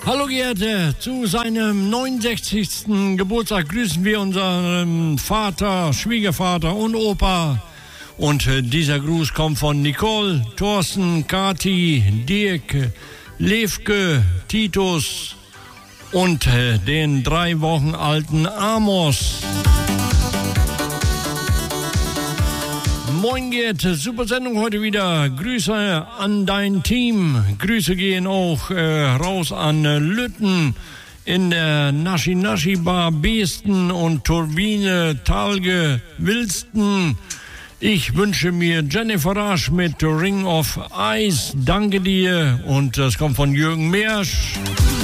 Hallo Geerte, zu seinem 69. Geburtstag grüßen wir unseren Vater, Schwiegervater und Opa. Und dieser Gruß kommt von Nicole, Thorsten, Kati, Dirk, Levke, Titus und den 3 Wochen alten Amos. Moin Gerd, super Sendung heute wieder. Grüße an dein Team. Grüße gehen auch raus an Lütten in der Naschi Bar Beesten und Turbine Talge Wilsten. Ich wünsche mir Jennifer Rasch mit Ring of Ice. Danke dir. Und das kommt von Jürgen Meersch.